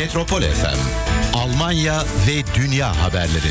Metropol FM, Almanya ve dünya haberleri.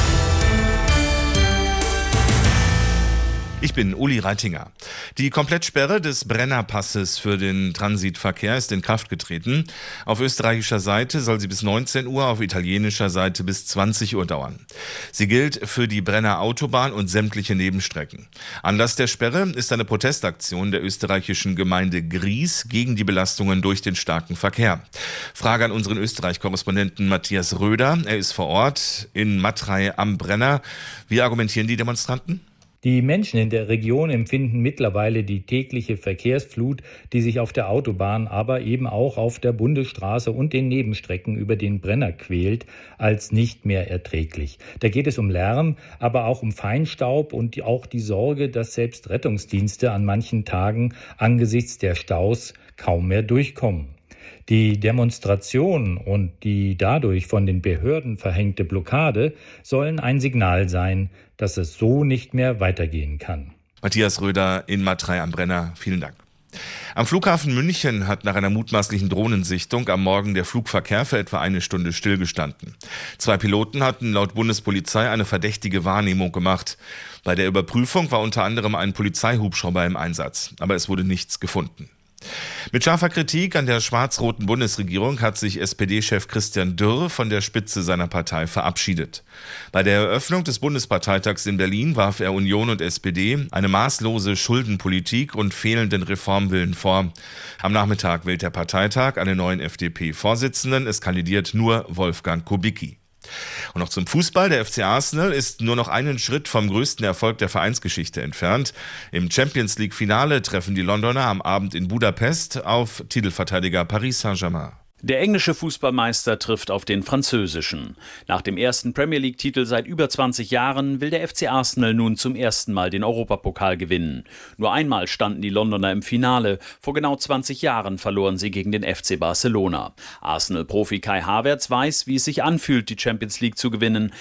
Ich bin Uli Reitinger. Die Komplettsperre des Brennerpasses für den Transitverkehr ist in Kraft getreten. Auf österreichischer Seite soll sie bis 19 Uhr, auf italienischer Seite bis 20 Uhr dauern. Sie gilt für die Brenner Autobahn und sämtliche Nebenstrecken. Anlass der Sperre ist eine Protestaktion der österreichischen Gemeinde Gries gegen die Belastungen durch den starken Verkehr. Frage an unseren Österreich-Korrespondenten Matthias Röder. Er ist vor Ort in Matrei am Brenner. Wie argumentieren die Demonstranten? Die Menschen in der Region empfinden mittlerweile die tägliche Verkehrsflut, die sich auf der Autobahn, aber eben auch auf der Bundesstraße und den Nebenstrecken über den Brenner quält, als nicht mehr erträglich. Da geht es um Lärm, aber auch um Feinstaub und auch die Sorge, dass selbst Rettungsdienste an manchen Tagen angesichts der Staus kaum mehr durchkommen. Die Demonstration und die dadurch von den Behörden verhängte Blockade sollen ein Signal sein, dass es so nicht mehr weitergehen kann. Matthias Röder in Matrei am Brenner, vielen Dank. Am Flughafen München hat nach einer mutmaßlichen Drohnensichtung am Morgen der Flugverkehr für etwa eine Stunde stillgestanden. 2 Piloten hatten laut Bundespolizei eine verdächtige Wahrnehmung gemacht. Bei der Überprüfung war unter anderem ein Polizeihubschrauber im Einsatz, aber es wurde nichts gefunden. Mit scharfer Kritik an der schwarz-roten Bundesregierung hat sich SPD-Chef Christian Dürr von der Spitze seiner Partei verabschiedet. Bei der Eröffnung des Bundesparteitags in Berlin warf er Union und SPD eine maßlose Schuldenpolitik und fehlenden Reformwillen vor. Am Nachmittag wählt der Parteitag einen neuen FDP-Vorsitzenden. Es kandidiert nur Wolfgang Kubicki. Und noch zum Fußball. Der FC Arsenal ist nur noch einen Schritt vom größten Erfolg der Vereinsgeschichte entfernt. Im Champions-League-Finale treffen die Londoner am Abend in Budapest auf Titelverteidiger Paris Saint-Germain. Der englische Fußballmeister trifft auf den französischen. Nach dem ersten Premier-League-Titel seit über 20 Jahren will der FC Arsenal nun zum ersten Mal den Europapokal gewinnen. Nur einmal standen die Londoner im Finale. Vor genau 20 Jahren verloren sie gegen den FC Barcelona. Arsenal-Profi Kai Havertz weiß, wie es sich anfühlt, die Champions League zu gewinnen.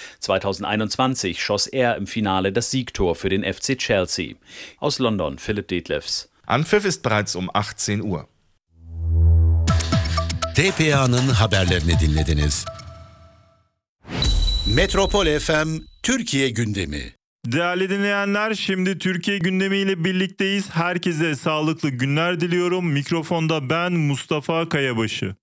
2021 schoss er im Finale das Siegtor für den FC Chelsea. Aus London, Philipp Detlefs. Anpfiff ist bereits um 18 Uhr. TPA'nın haberlerini dinlediniz. Metropol FM Türkiye gündemi. Değerli dinleyenler, şimdi Türkiye gündemiyle birlikteyiz. Herkese sağlıklı günler diliyorum. Mikrofonda ben Mustafa Kayabaşı.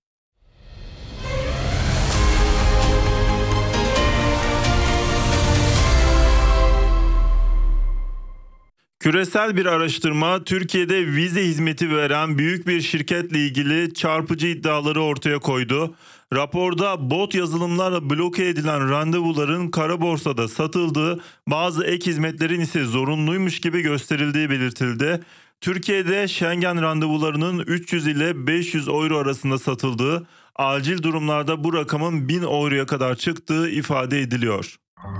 Küresel bir araştırma, Türkiye'de vize hizmeti veren büyük bir şirketle ilgili çarpıcı iddiaları ortaya koydu. Raporda bot yazılımlarla bloke edilen randevuların kara borsada satıldığı, bazı ek hizmetlerin ise zorunluymuş gibi gösterildiği belirtildi. Türkiye'de Schengen randevularının 300 ile 500 euro arasında satıldığı, acil durumlarda bu rakamın 1000 euroya kadar çıktığı ifade ediliyor.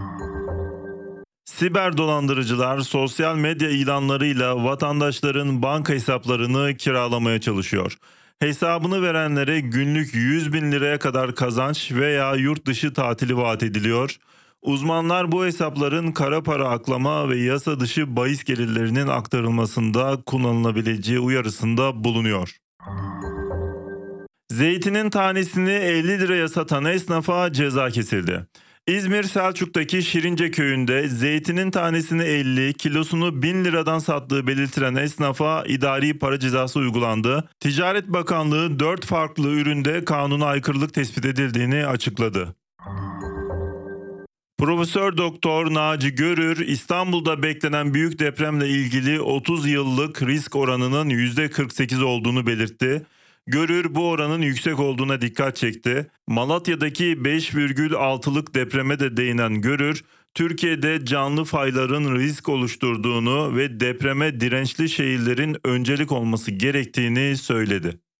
Siber dolandırıcılar sosyal medya ilanlarıyla vatandaşların banka hesaplarını kiralamaya çalışıyor. Hesabını verenlere günlük 100.000 liraya kadar kazanç veya yurt dışı tatili vaat ediliyor. Uzmanlar bu hesapların kara para aklama ve yasa dışı bahis gelirlerinin aktarılmasında kullanılabileceği uyarısında bulunuyor. Zeytinin tanesini 50 liraya satan esnafa ceza kesildi. İzmir Selçuk'taki Şirince köyünde zeytinin tanesini 50, kilosunu 1000 liradan sattığı belirtilen esnafa idari para cezası uygulandı. Ticaret Bakanlığı 4 farklı üründe kanuna aykırılık tespit edildiğini açıkladı. Profesör Doktor Naci Görür, İstanbul'da beklenen büyük depremle ilgili 30 yıllık risk oranının %48 olduğunu belirtti. Görür bu oranın yüksek olduğuna dikkat çekti. Malatya'daki 5,6'lık depreme de değinen Görür, Türkiye'de canlı fayların risk oluşturduğunu ve depreme dirençli şehirlerin öncelik olması gerektiğini söyledi.